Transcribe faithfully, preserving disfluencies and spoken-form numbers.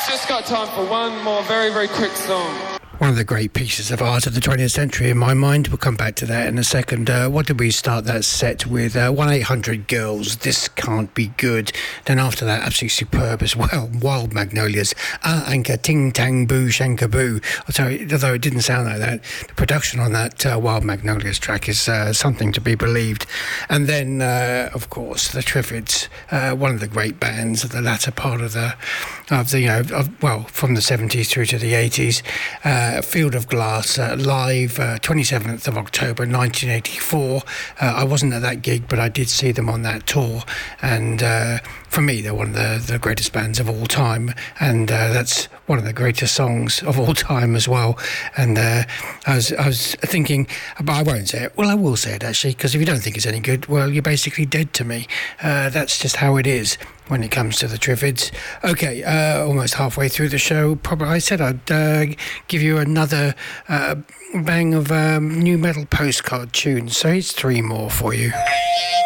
Just got time for one more very, very quick song. One of the great pieces of art of the twentieth century in my mind. We'll come back to that in a second. Uh, what did we start that set with? Uh, one eight hundred Girls, This Can't Be Good. Then after that, absolutely superb as well. Wild Magnolias, Ah Anka Ting Tang Boo Shanka Boo. Although it didn't sound like that, the production on that uh, Wild Magnolias track is uh, something to be believed. And then, uh, of course, the Triffids, uh, one of the great bands of the latter part of the, of the you know, of, well, from the seventies through to the eighties. Uh, Field of Glass, uh, live, uh, twenty-seventh of October nineteen eighty-four. Uh, I wasn't at that gig, but I did see them on that tour. And uh, for me, they're one of the, the greatest bands of all time. And uh, that's one of the greatest songs of all time as well. And uh, I was I was thinking, but I won't say it. Well, I will say it, actually, because if you don't think it's any good, well, you're basically dead to me. Uh, that's just how it is when it comes to the Triffids. Okay, uh, almost halfway through the show. Probably, I said I'd uh, give you another uh, bang of um, new metal postcard tunes. So here's three more for you.